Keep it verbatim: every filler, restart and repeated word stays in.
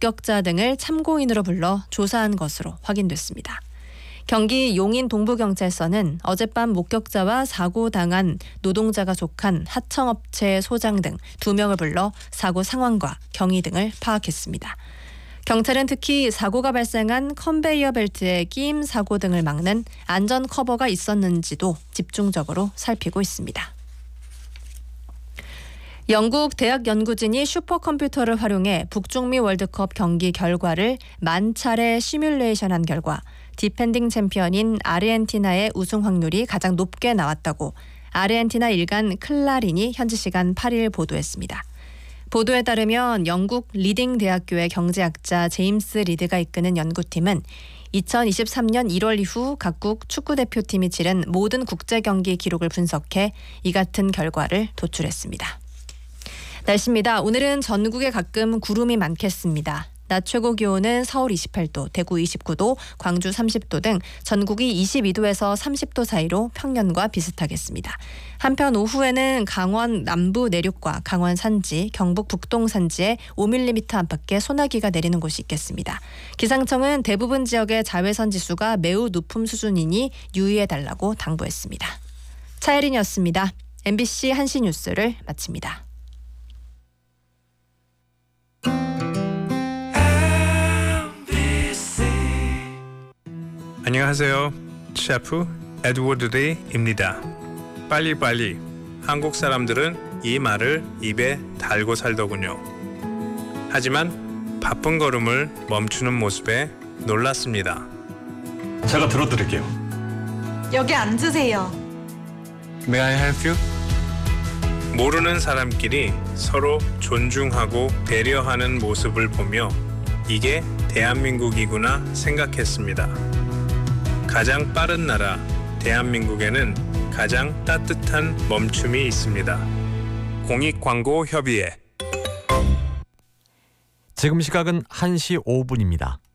목격자 등을 참고인으로 불러 조사한 것으로 확인됐습니다. 경기 용인 동부경찰서는 어젯밤 목격자와 사고 당한 노동자가 속한 하청업체 소장 등 두 명을 불러 사고 상황과 경위 등을 파악했습니다. 경찰은 특히 사고가 발생한 컨베이어 벨트의 끼임 사고 등을 막는 안전 커버가 있었는지도 집중적으로 살피고 있습니다. 영국 대학 연구진이 슈퍼컴퓨터를 활용해 북중미 월드컵 경기 결과를 만 차례 시뮬레이션한 결과 디펜딩 챔피언인 아르헨티나의 우승 확률이 가장 높게 나왔다고 아르헨티나 일간 클라린이 현지 시간 팔 일 보도했습니다. 보도에 따르면 영국 리딩 대학교의 경제학자 제임스 리드가 이끄는 연구팀은 이천이십삼 년 일월 이후 각국 축구대표팀이 치른 모든 국제 경기 기록을 분석해 이 같은 결과를 도출했습니다. 날씨입니다. 오늘은 전국에 가끔 구름이 많겠습니다. 낮 최고 기온은 서울 이십팔 도, 대구 이십구 도, 광주 삼십 도 등 전국이 이십이 도에서 삼십 도 사이로 평년과 비슷하겠습니다. 한편 오후에는 강원 남부 내륙과 강원 산지, 경북 북동 산지에 오 밀리미터 안팎의 소나기가 내리는 곳이 있겠습니다. 기상청은 대부분 지역의 자외선 지수가 매우 높음 수준이니 유의해달라고 당부했습니다. 차예린이었습니다. 엠비씨 한시 뉴스를 마칩니다. 안녕하세요. 셰프 에드워드 데이입니다. 빨리빨리. 한국 사람들은 이 말을 입에 달고 살더군요. 하지만 바쁜 걸음을 멈추는 모습에 놀랐습니다. 제가 들어드릴게요. 여기 앉으세요. May I help you? 모르는 사람끼리 서로 존중하고 배려하는 모습을 보며 이게 대한민국이구나 생각했습니다. 가장 빠른 나라 대한민국에는 가장 따뜻한 멈춤이 있습니다. 공익광고협의회. 지금 시각은 한 시 오 분입니다.